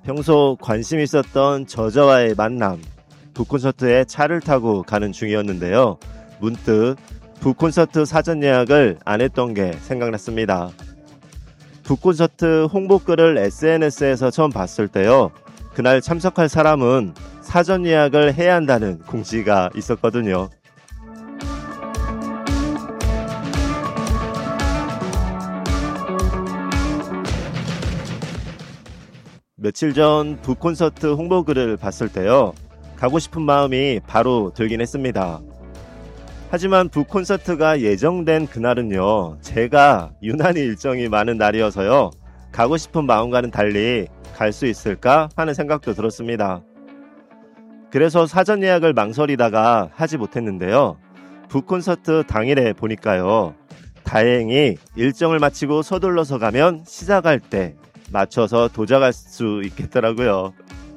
평소 관심 있었던 저자와의 만남, 북콘서트에 차를 타고 가는 중이었는데요. 문득 북콘서트 사전 예약을 안 했던 게 생각났습니다. 북콘서트 홍보글을 SNS에서 처음 봤을 때요. 그날 참석할 사람은 사전 예약을 해야 한다는 공지가 있었거든요. 며칠 전 북콘서트 홍보글을 봤을 때요. 가고 싶은 마음이 바로 들긴 했습니다. 하지만 북콘서트가 예정된 그날은요. 제가 유난히 일정이 많은 날이어서요. 가고 싶은 마음과는 달리 갈 수 있을까 하는 생각도 들었습니다. 그래서 사전 예약을 망설이다가 하지 못했는데요. 북콘서트 당일에 보니까요. 다행히 일정을 마치고 서둘러서 가면 시작할 때 맞춰서 도착할 수 있겠더라고요.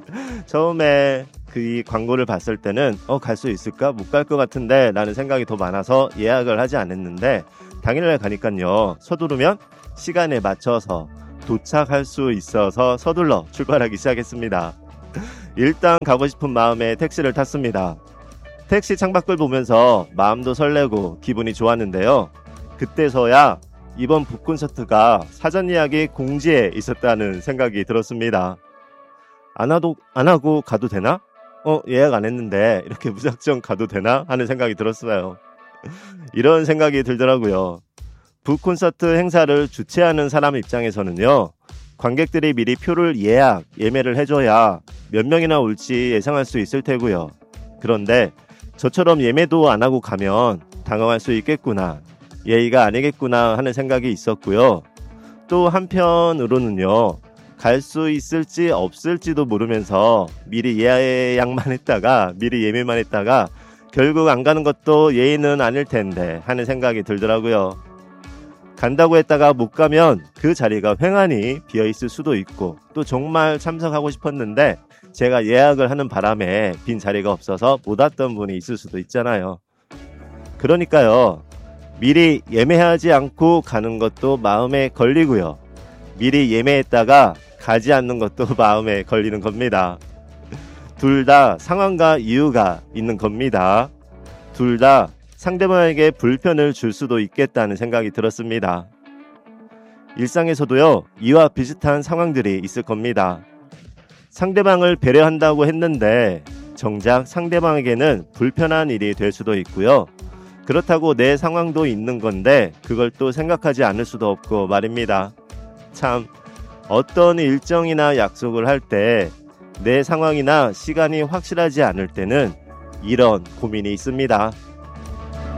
처음에 이 광고를 봤을 때는 갈 수 있을까? 못 갈 것 같은데 라는 생각이 더 많아서 예약을 하지 않았는데 당일날 가니까요. 서두르면 시간에 맞춰서 도착할 수 있어서 서둘러 출발하기 시작했습니다. 일단 가고 싶은 마음에 택시를 탔습니다. 택시 창밖을 보면서 마음도 설레고 기분이 좋았는데요. 그때서야 이번 북콘서트가 사전 예약이 공지에 있었다는 생각이 들었습니다. 안 하고 가도 되나? 예약 안 했는데 이렇게 무작정 가도 되나? 하는 생각이 들었어요. 이런 생각이 들더라고요. 북콘서트 행사를 주최하는 사람 입장에서는요. 관객들이 미리 표를 예매를 해줘야 몇 명이나 올지 예상할 수 있을 테고요. 그런데 저처럼 예매도 안 하고 가면 당황할 수 있겠구나. 예의가 아니겠구나 하는 생각이 있었고요. 또 한편으로는요. 갈 수 있을지 없을지도 모르면서 미리 예매만 했다가 결국 안 가는 것도 예의는 아닐 텐데 하는 생각이 들더라고요. 간다고 했다가 못 가면 그 자리가 횡하니 비어있을 수도 있고 또 정말 참석하고 싶었는데 제가 예약을 하는 바람에 빈 자리가 없어서 못 왔던 분이 있을 수도 있잖아요. 그러니까요. 미리 예매하지 않고 가는 것도 마음에 걸리고요. 미리 예매했다가 가지 않는 것도 마음에 걸리는 겁니다. 둘 다 상황과 이유가 있는 겁니다. 둘 다 상대방에게 불편을 줄 수도 있겠다는 생각이 들었습니다. 일상에서도요, 이와 비슷한 상황들이 있을 겁니다. 상대방을 배려한다고 했는데 정작 상대방에게는 불편한 일이 될 수도 있고요. 그렇다고 내 상황도 있는 건데 그걸 또 생각하지 않을 수도 없고 말입니다. 참 어떤 일정이나 약속을 할 때 내 상황이나 시간이 확실하지 않을 때는 이런 고민이 있습니다.